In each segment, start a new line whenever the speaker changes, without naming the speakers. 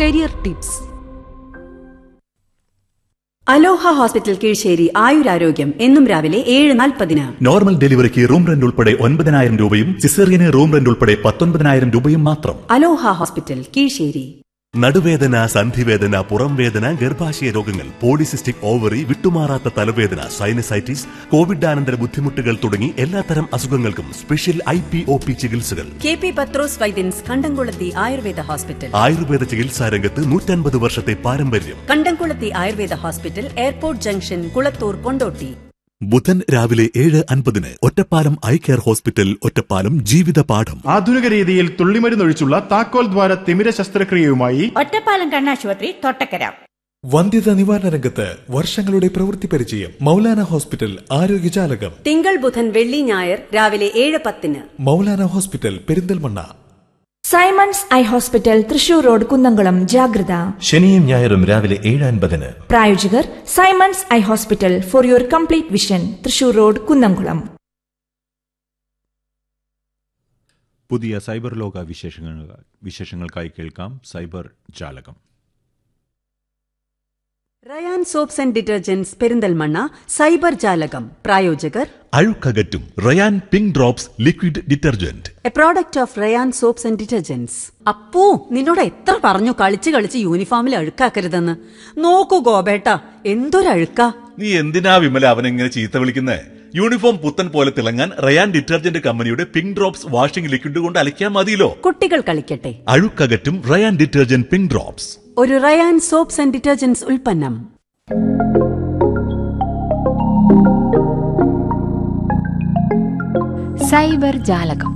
Career tips.
അലോഹ hospital Kizhisseri ആയുരാരോഗ്യം എന്നും രാവിലെ 7:40.
നോർമൽ ഡെലിവറിക്ക് റൂം റെന്റ് ഉൾപ്പെടെ 9,000 രൂപയും സിസേറിയന് റൂം റെന്റ് ഉൾപ്പെടെ 19,000 രൂപയും മാത്രം.
അലോഹ ഹോസ്പിറ്റൽ കീഴ്ശേരി.
നടുവേദന, സന്ധിവേദന, പുറംവേദന, ഗർഭാശയ രോഗങ്ങൾ, പോളിസിസ്റ്റിക് ഓവറി, വിട്ടുമാറാത്ത തലവേദന, സൈനസൈറ്റിസ്, കോവിഡാനന്തര ബുദ്ധിമുട്ടുകൾ തുടങ്ങി എല്ലാത്തരം അസുഖങ്ങൾക്കും സ്പെഷ്യൽ IPOP ചികിത്സകൾ.
KP പത്രോസ് വൈദ്യൻസ് കണ്ടംകുളത്തി ആയുർവേദ ഹോസ്പിറ്റൽ.
ആയുർവേദ ചികിത്സാ രംഗത്ത് 150 വർഷത്തെ പാരമ്പര്യം.
കണ്ടംകുളത്തി Ayurveda hospital, airport junction, Kulathur, Kondotty.
ബുധൻ രാവിലെ 7:50 Ottapalam eye care hospital, Ottapalam. ജീവിത പാഠം.
ആധുനിക രീതിയിൽ തുള്ളിമരുന്നൊഴിച്ചുള്ള താക്കോൽ ദ്വാര തിമിര ശസ്ത്രക്രിയയുമായി
ഒറ്റപ്പാലം കണ്ണാശുപത്രി, തൊട്ടക്കര.
വന്ധ്യത നിവാരണ രംഗത്ത് വർഷങ്ങളുടെ പ്രവൃത്തി പരിചയം. മൗലാന ഹോസ്പിറ്റൽ ആരോഗ്യജാലകം.
തിങ്കൾ, ബുധൻ, വെള്ളി, ഞായർ രാവിലെ 7:10.
Maulana hospital, Perinthalmanna.
Symons eye hospital, Thrissur road, Kunnamkulam. ജാഗ്രത.
ശനിയും ഞായറും രാവിലെ 7:50.
പ്രായോജകർ Symons eye hospital, for your complete vision, Thrissur road, Kunnamkulam.
പുതിയ സൈബർ ലോക വിശേഷങ്ങൾക്കായി കേൾക്കാം സൈബർ ജാലകം.
Ryan soaps and detergents, Perinthalmanna. Cyber ജാലകം പ്രായോജകർ
അഴുക്കകറ്റും Ryan pink drops liquid detergent,
A product of Ryan soaps and detergents. Appu, നിന്നോട് എത്ര പറഞ്ഞു കളിച്ച് യൂണിഫോമിൽ അഴുക്കാക്കരുതെന്ന്. നോക്കൂ ഗോപേട്ട, എന്തൊരഴുക്കാ.
നീ എന്തിനാ വിമല അവനെങ്ങനെ ചീത്ത വിളിക്കുന്നേ? യൂണിഫോം പുത്തൻ പോലെ തിളങ്ങാൻ റയാൻ ഡിറ്റർജന്റ് കമ്പനിയുടെ പിങ്ക് ഡ്രോപ്സ് വാഷിംഗ് ലിക്വിഡ് കൊണ്ട് അലക്കിയാൽ മതിയല്ലോ.
കുട്ടികൾ കളിക്കട്ടെ.
അഴുക്കകറ്റും റയാൻ ഡിറ്റർജന്റ് പിങ്ക് ഡ്രോപ്സ്,
ഒരു റയാൻ സോപ്സ് ആൻഡ് ഡിറ്റർജന്റ്സ് ഉൽപ്പന്നം.
സൈബർ ജാലകം.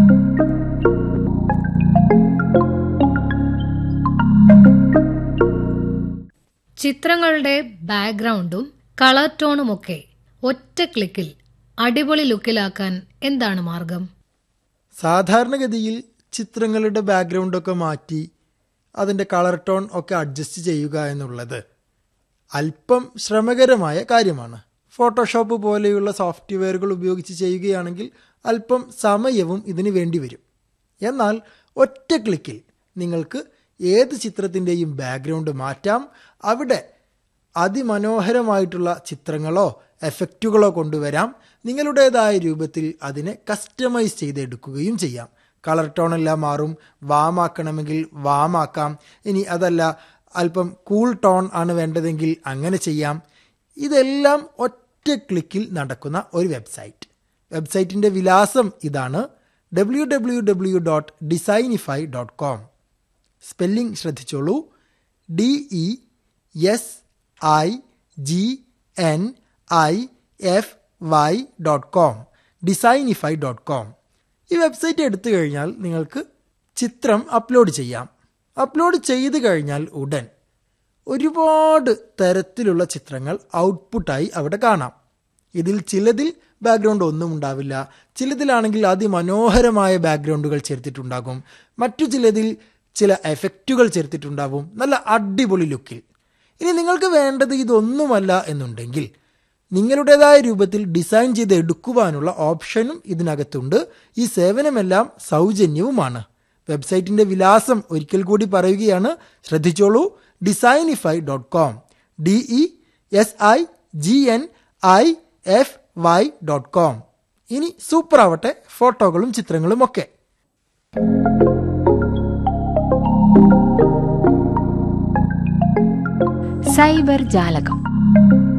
ചിത്രങ്ങളുടെ ബാക്ക്ഗ്രൗണ്ടും കളർ ടോണുമൊക്കെ ഒറ്റ ക്ലിക്കിൽ അടിപൊളി ലുക്കിലാക്കാൻ എന്താണ് മാർഗം?
സാധാരണഗതിയിൽ ചിത്രങ്ങളുടെ ബാക്ക്ഗ്രൗണ്ടൊക്കെ മാറ്റി അതിൻ്റെ കളർ ടോൺ ഒക്കെ അഡ്ജസ്റ്റ് ചെയ്യുക എന്നുള്ളത് അല്പം ശ്രമകരമായ കാര്യമാണ്. ഫോട്ടോഷോപ്പ് പോലെയുള്ള സോഫ്റ്റ്വെയറുകൾ ഉപയോഗിച്ച് ചെയ്യുകയാണെങ്കിൽ അല്പം സമയവും ഇതിന് വേണ്ടി വരും. എന്നാൽ ഒറ്റ ക്ലിക്കിൽ നിങ്ങൾക്ക് ഏത് ചിത്രത്തിൻ്റെയും ബാക്ക്ഗ്രൗണ്ട് മാറ്റാം. അവിടെ അതിമനോഹരമായിട്ടുള്ള ചിത്രങ്ങളോ എഫക്റ്റുകളോ കൊണ്ടുവരാം. നിങ്ങളുടേതായ രൂപത്തിൽ അതിനെ കസ്റ്റമൈസ് ചെയ്തെടുക്കുകയും ചെയ്യാം. കളർ ടോണെല്ലാം മാറും. വാമാക്കണമെങ്കിൽ വാമാക്കാം. ഇനി അതല്ല, അല്പം കൂൾ ടോൺ ആണ് വേണ്ടതെങ്കിൽ അങ്ങനെ ചെയ്യാം. ഇതെല്ലാം ഒറ്റ ക്ലിക്കിൽ നടക്കുന്ന ഒരു വെബ്സൈറ്റിൻ്റെ വിലാസം ഇതാണ്: www.designify.com. സ്പെല്ലിംഗ് ശ്രദ്ധിച്ചോളൂ: DESIGNIFY.com, designify.com. ഈ വെബ്സൈറ്റ് എടുത്തു കഴിഞ്ഞാൽ നിങ്ങൾക്ക് ചിത്രം അപ്ലോഡ് ചെയ്യാം. അപ്ലോഡ് ചെയ്ത് കഴിഞ്ഞാൽ ഉടൻ ഒരുപാട് തരത്തിലുള്ള ചിത്രങ്ങൾ ഔട്ട്പുട്ടായി അവിടെ കാണാം. ഇതിൽ ചിലതിൽ ബാക്ക്ഗ്രൗണ്ട് ഒന്നും ഉണ്ടാവില്ല, ചിലതിലാണെങ്കിൽ അതിമനോഹരമായ ബാക്ക്ഗ്രൗണ്ടുകൾ ചേർത്തിട്ടുണ്ടാകും, മറ്റു ചിലതിൽ ചില എഫക്റ്റുകൾ ചേർത്തിട്ടുണ്ടാകും, നല്ല അടിപൊളി ലുക്കിൽ. ഇനി നിങ്ങൾക്ക് വേണ്ടത് ഇതൊന്നുമല്ല എന്നുണ്ടെങ്കിൽ നിങ്ങളുടേതായ രൂപത്തിൽ ഡിസൈൻ ചെയ്ത് എടുക്കുവാനുള്ള ഓപ്ഷനും ഇതിനകത്തുണ്ട്. ഈ സേവനമെല്ലാം സൗജന്യവുമാണ്. വെബ്സൈറ്റിൻ്റെ വിലാസം ഒരിക്കൽ കൂടി പറയുകയാണ്, ശ്രദ്ധിച്ചോളൂ: designify.com, DESIGNIFY.com. ഇനി സൂപ്പർ ആവട്ടെ ഫോട്ടോകളും ചിത്രങ്ങളും ഒക്കെ.
സൈബർ ജാലകം.